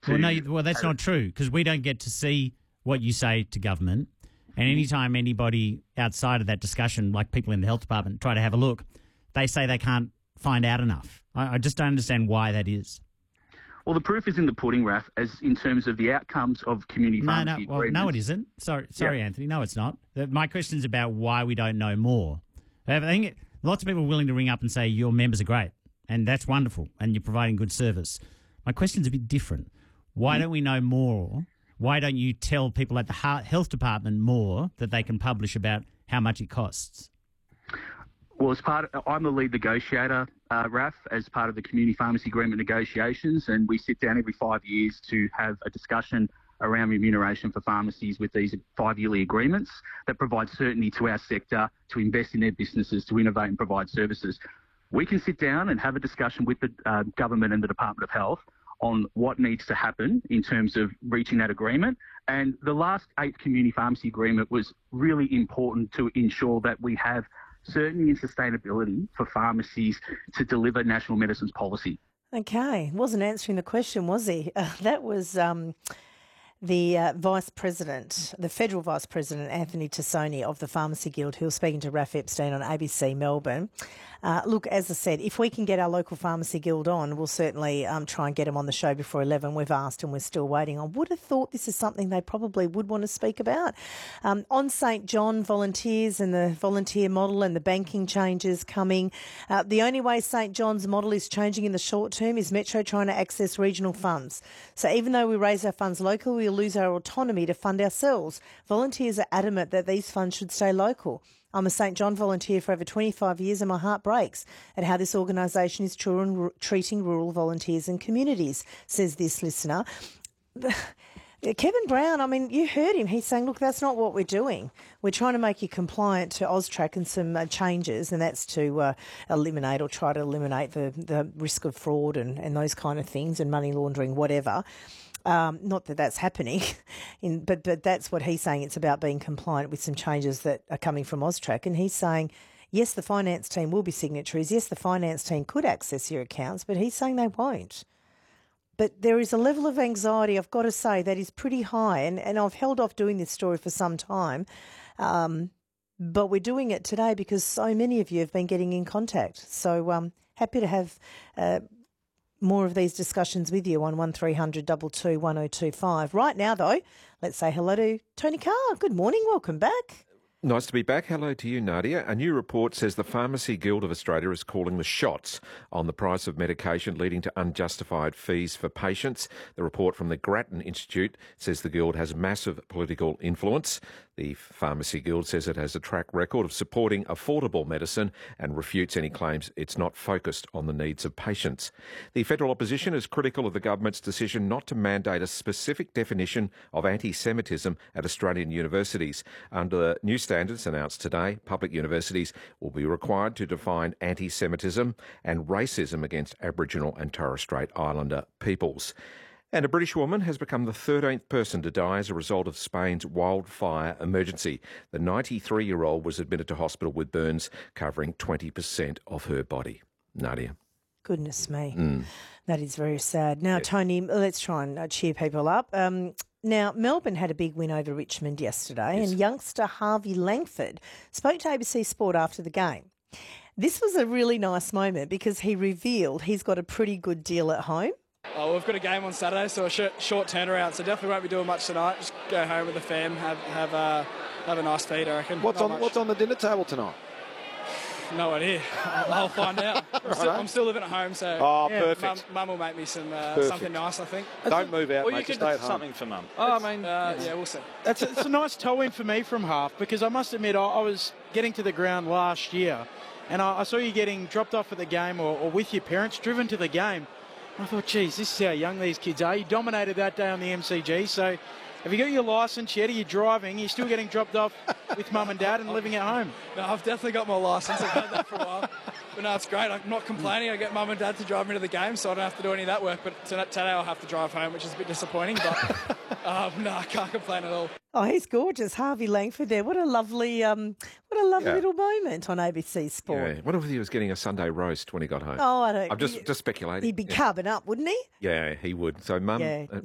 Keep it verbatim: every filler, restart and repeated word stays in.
to... Well, no, you- well, that's not true because we don't get to see what you say to government. And anytime anybody outside of that discussion, like people in the health department, try to have a look, they say they can't find out enough. I, I just don't understand why that is. Well, the proof is in the pudding, Raf, as in terms of the outcomes of community No, no, pharmacy well, agreements. no, it isn't. Sorry, sorry, Yeah. Anthony. No, it's not. The- My question is about why we don't know more. I think lots of people are willing to ring up and say your members are great, and that's wonderful, and you're providing good service. My question's a bit different. Why don't we know more? Why don't you tell people at the ha- health department more that they can publish about how much it costs? Well, as part of, I'm the lead negotiator, uh, Raf, as part of the community pharmacy agreement negotiations, and we sit down every five years to have a discussion around remuneration for pharmacies with these five-yearly agreements that provide certainty to our sector to invest in their businesses, to innovate and provide services. We can sit down and have a discussion with the uh, government and the Department of Health on what needs to happen in terms of reaching that agreement. And the last eighth community pharmacy agreement was really important to ensure that we have certainty and sustainability for pharmacies to deliver national medicines policy. Okay, wasn't answering the question, was he? Uh, that was um, the uh, Vice President, the Federal Vice President, Anthony Tassoni of the Pharmacy Guild, who was speaking to Raf Epstein on A B C Melbourne. Uh, look, as I said, if we can get our local Pharmacy Guild on, we'll certainly um, try and get them on the show before eleven. We've asked and we're still waiting. I would have thought this is something they probably would want to speak about. Um, on St John, volunteers and the volunteer model and the banking changes coming. Uh, the only way St John's model is changing in the short term is Metro trying to access regional funds. So even though we raise our funds locally, we'll lose our autonomy to fund ourselves. Volunteers are adamant that these funds should stay local. I'm a St John volunteer for over twenty-five years and my heart breaks at how this organisation is treating rural volunteers and communities, says this listener. Kevin Brown, I mean, you heard him. He's saying, look, that's not what we're doing. We're trying to make you compliant to AUSTRAC and some uh, changes, and that's to uh, eliminate or try to eliminate the, the risk of fraud and, and those kind of things and money laundering, whatever. Um, not that that's happening, in, but but that's what he's saying. It's about being compliant with some changes that are coming from AUSTRAC. And he's saying, yes, the finance team will be signatories. Yes, the finance team could access your accounts, but he's saying they won't. But there is a level of anxiety, I've got to say, that is pretty high. And, and I've held off doing this story for some time. Um, but we're doing it today because so many of you have been getting in contact. So um, happy to have... Uh, more of these discussions with you on one three hundred two two one oh two five. Right now, though, let's say hello to Tony Carr. Good morning. Welcome back. Nice to be back. Hello to you, Nadia. A new report says the Pharmacy Guild of Australia is calling the shots on the price of medication, leading to unjustified fees for patients. The report from the Grattan Institute says the Guild has massive political influence. The Pharmacy Guild says it has a track record of supporting affordable medicine and refutes any claims it's not focused on the needs of patients. The federal opposition is critical of the government's decision not to mandate a specific definition of anti-Semitism at Australian universities. Under new standards announced today, public universities will be required to define anti-Semitism and racism against Aboriginal and Torres Strait Islander peoples. And a British woman has become the thirteenth person to die as a result of Spain's wildfire emergency. The ninety-three-year-old was admitted to hospital with burns covering twenty percent of her body. Nadia. Goodness me. Mm. That is very sad. Now, Yeah. Tony, let's try and uh, cheer people up. Um, now, Melbourne had a big win over Richmond yesterday, Yes. and youngster Harvey Langford spoke to A B C Sport after the game. This was a really nice moment because he revealed he's got a pretty good deal at home. Oh, we've got a game on Saturday, so a short, short turnaround, so definitely won't be doing much tonight. Just go home with the fam, have have, uh, have a nice feed, I reckon. What's Not on much. What's on the dinner table tonight? No idea. I'll, I'll find out. I'm, still, I'm still living at home, so Oh, yeah, perfect. Mum, Mum will make me some uh, Perfect. something nice, I think. Don't move out, Or you mate. could Just stay do at home. something for Mum. Oh, I mean, Uh, yeah, we'll see. That's a, it's a nice toe-in for me from half because I must admit I, I was getting to the ground last year and I, I saw you getting dropped off at the game or, or with your parents, driven to the game. And I thought, geez, this is how young these kids are. You dominated that day on the M C G, so have you got your licence yet? Are you driving? Are you still getting dropped off with mum and dad and living at home? No, I've definitely got my licence. I've had that for a while. But no, it's great. I'm not complaining. I get Mum and Dad to drive me to the game, so I don't have to do any of that work. But today I'll have to drive home, which is a bit disappointing. But um, no, I can't complain at all. Oh, he's gorgeous, Harvey Langford there. What a lovely, um, what a lovely Yeah. little moment on A B C Sport. Yeah. What if he was getting a Sunday roast when he got home? Oh, I don't. I'm just, just speculating. He'd be Yeah. carbon up, wouldn't he? Yeah, he would. So, Mum, Yeah. uh,